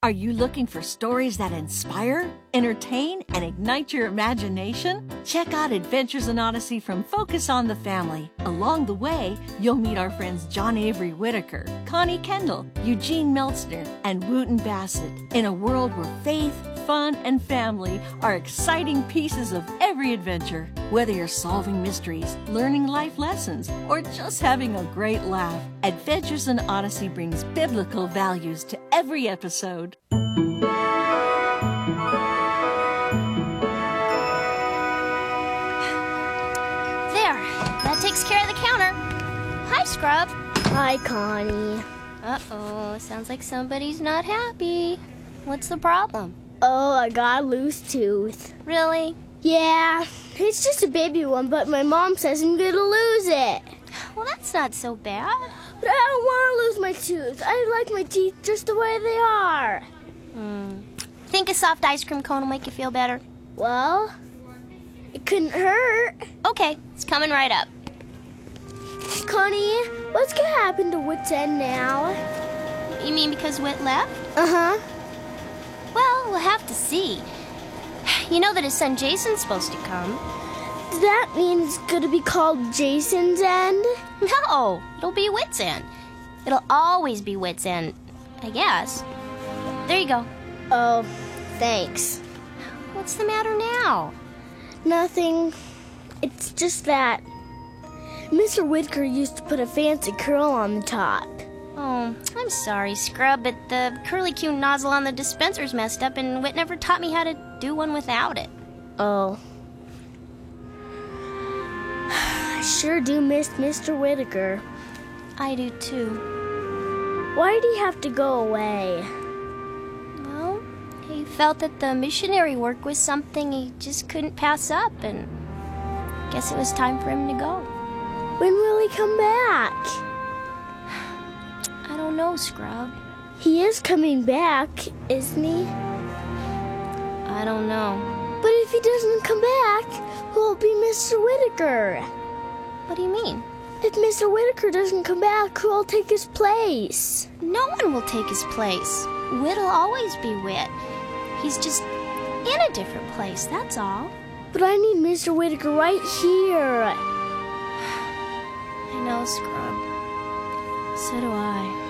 Are you looking for stories that inspire, entertain, and ignite your imagination? Check out Adventures in Odyssey from Focus on the Family. Along the way, you'll meet our friends John Avery Whitaker, Connie Kendall, Eugene Meltzner, and Wooten Bassett in a world where faith, fun, and family are exciting pieces of every adventure. Whether you're solving mysteries, learning life lessons, or just having a great laugh, Adventures in Odyssey brings biblical values to every episode. There, that takes care of the counter. Hi, Scrub. Hi, Connie. Uh-oh, sounds like somebody's not happy. What's the problem? Oh, I got a loose tooth. Really? Yeah, it's just a baby one, but my mom says I'm gonna lose it. Well, that's not so bad. But I don't want to lose my tooth. I like my teeth just the way they are. Think a soft ice cream cone will make you feel better? Well, it couldn't hurt. Okay, it's coming right up. Connie, what's gonna happen to Wit's End now? You mean because Whit left? Uh-huh. Well, we'll have to see. You know that his son Jason's supposed to come. Does that mean it's gonna be called Jason's End? No, it'll be Wit's End. It'll always be Wit's End, I guess. There you go. Oh, thanks. What's the matter now? Nothing. It's just that Mr. Whitaker used to put a fancy curl on the top. Oh, I'm sorry, Scrub, but the curly-Q nozzle on the dispenser's messed up, and Whit never taught me how to do one without it. Oh. I sure do miss Mr. Whitaker. I do, too. Why did he have to go away? Well, he felt that the missionary work was something he just couldn't pass up, and guess it was time for him to go. When will he come back? I don't know, Scrub. He is coming back, isn't he? I don't know. But if he doesn't come back, who'll be Mr. Whitaker? What do you mean? If Mr. Whitaker doesn't come back, who'll take his place? No one will take his place. Whit'll always be Whit. He's just in a different place, that's all. But I need Mr. Whitaker right here. I know, Scrub. So do I.